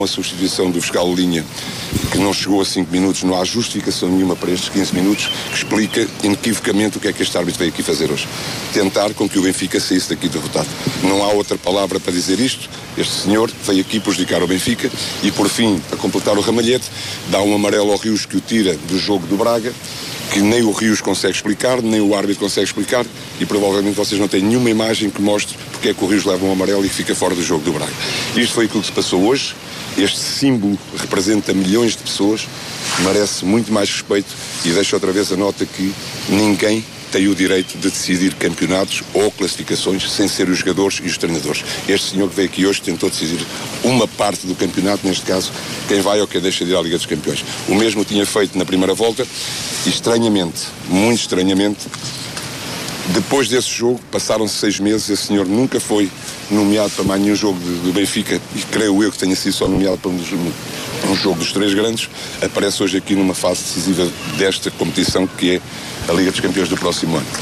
A substituição do fiscal de linha, que não chegou a 5 minutos, não há justificação nenhuma para estes 15 minutos, que explica inequivocamente o que é que este árbitro veio aqui fazer hoje. Tentar com que o Benfica saísse daqui derrotado. Não há outra palavra para dizer isto. Este senhor veio aqui prejudicar o Benfica e, por fim, a completar o ramalhete, dá um amarelo ao Rios que o tira do jogo do Braga, que nem o Rios consegue explicar, nem o árbitro consegue explicar, e provavelmente vocês não têm nenhuma imagem que mostre porque é que o Rios leva um amarelo e fica fora do jogo do Braga. Isto foi aquilo que se passou hoje. Este símbolo representa milhões de pessoas, merece muito mais respeito e deixa outra vez a nota que ninguém tem o direito de decidir campeonatos ou classificações sem ser os jogadores e os treinadores. Este senhor que veio aqui hoje tentou decidir uma parte do campeonato, neste caso, quem vai ou quem deixa de ir à Liga dos Campeões. O mesmo tinha feito na primeira volta e estranhamente, muito estranhamente, depois desse jogo, passaram-se 6 meses, esse senhor nunca foi nomeado para mais nenhum jogo do Benfica, e creio eu que tenha sido só nomeado para um jogo dos 3 grandes, aparece hoje aqui numa fase decisiva desta competição, que é a Liga dos Campeões do próximo ano.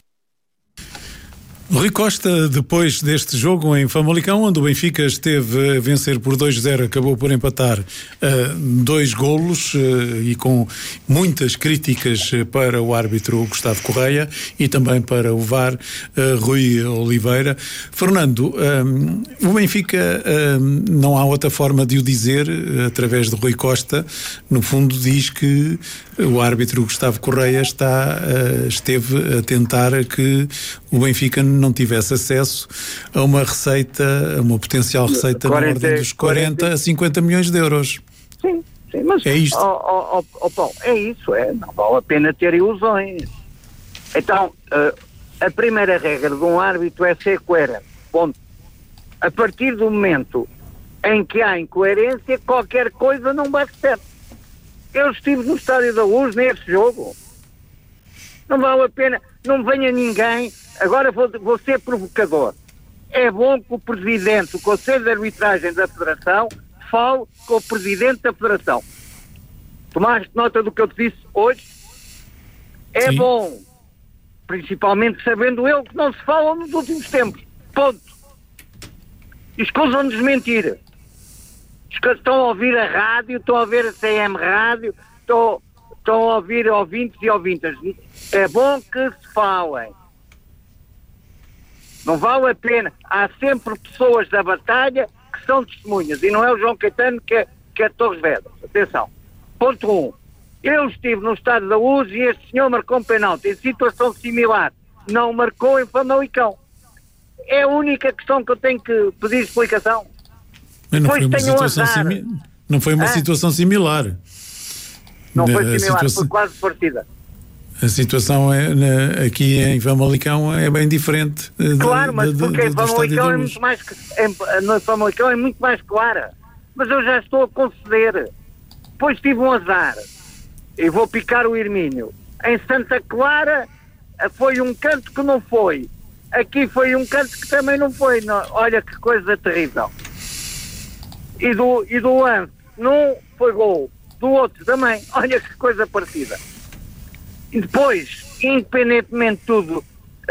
Rui Costa, depois deste jogo em Famalicão, onde o Benfica esteve a vencer por 2-0, acabou por empatar 2 golos e com muitas críticas para o árbitro Gustavo Correia e também para o VAR Rui Oliveira. Fernando, o Benfica, não há outra forma de o dizer, através de Rui Costa, no fundo diz que o árbitro Gustavo Correia esteve a tentar que o Benfica não tivesse acesso a uma receita, a uma potencial receita na ordem dos 40 a 50 milhões de euros. Sim, mas é isto. Paulo, é isso, não vale a pena ter ilusões. Então, a primeira regra de um árbitro é ser coerente, ponto. A partir do momento em que há incoerência, qualquer coisa não vai certo. Eu estive no Estádio da Luz nesse jogo. Não vale a pena, não venha ninguém. Agora vou ser provocador. É bom que o Presidente do Conselho de Arbitragem da Federação fale com o Presidente da Federação. Tomaste nota do que eu te disse hoje? É Sim. Bom. Principalmente sabendo eu que não se falam nos últimos tempos. Ponto. Escusam-nos mentir. Estão a ouvir a rádio, estão a ouvir a CM Rádio, estão a ouvir ouvintes e ouvintas. É bom que se falem. Não vale a pena. Há sempre pessoas da batalha que são testemunhas. E não é o João Caetano que é de Torres Vedras. Atenção. Ponto 1. Eu estive no Estádio da Luz e este senhor marcou um penalti em situação similar. Não marcou em Famalicão. É a única questão que eu tenho que pedir explicação. Mas não foi uma situação não foi uma situação similar. Não foi similar, foi quase parecida. A situação aqui em Famalicão é bem diferente. Claro, mas porque em Famalicão no Famalicão é muito mais clara. Mas eu já estou a conceder. Depois tive um azar. E vou picar o Hermínio. Em Santa Clara foi um canto que não foi. Aqui foi um canto que também não foi. Não, olha que coisa terrível. E do lance, num foi gol. Do outro também. Olha que coisa parecida. E depois, independentemente de tudo,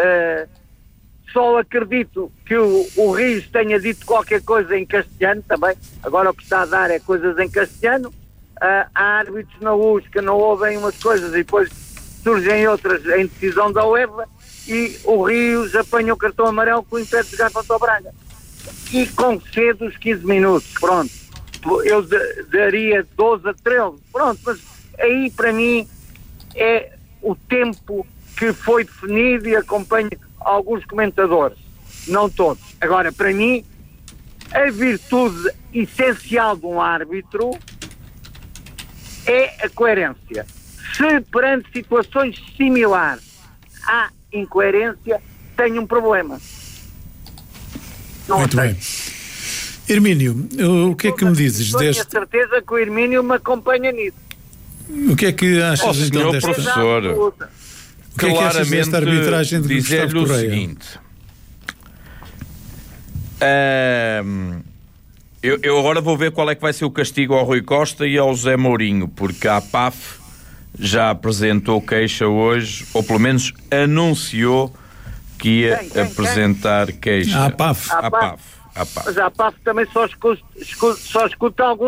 só acredito que o Rios tenha dito qualquer coisa em castelhano também. Agora o que está a dar é coisas em castelhano. Há árbitros na Luz que não ouvem umas coisas e depois surgem outras em decisão da UEFA e o Rios apanha o cartão amarelo que o impede de jogar contra o Braga. E concedo os 15 minutos, pronto. Eu daria 12 a 13, pronto, mas aí para mim é o tempo que foi definido e acompanho alguns comentadores, não todos. Agora, para mim, a virtude essencial de um árbitro é a coerência. Se perante situações similares há incoerência, tenho um problema. Não muito bem. Hermínio, o que é que me dizes deste... Tenho a certeza que o Hermínio me acompanha nisso. O que é que achas então desta... professor, o que é que achas desta arbitragem de Gustavo Correia? O seguinte, eu agora vou ver qual é que vai ser o castigo ao Rui Costa e ao José Mourinho, porque a PAF já apresentou queixa hoje, ou pelo menos anunciou que ia apresentar queixa. A PAF. à PAF. Mas a PAF também só escuta alguns